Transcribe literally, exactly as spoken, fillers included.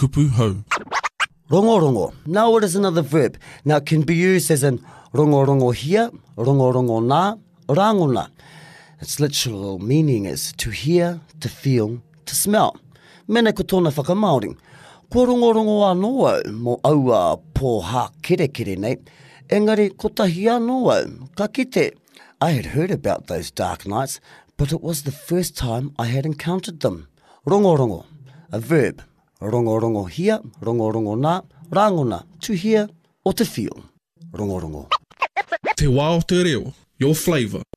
kupu hau. Rongorongo. Now it is another verb. Now it can be used as in rongorongo hia, rongorongo nā, rangona. Its literal meaning is to hear, to feel, to smell. Mene ko tōna whakamaori. Ko rongorongo anō au mo aua pō hā kere kere nei. Engari ko tahi anō au, ka kite. I had heard about those dark nights, but it was the first time I had encountered them. Rongorongo, a verb. Rongorongo hia, rongorongo nā, rangona, to hear or to feel. Rongorongo. Te wā o te reo, your flavour.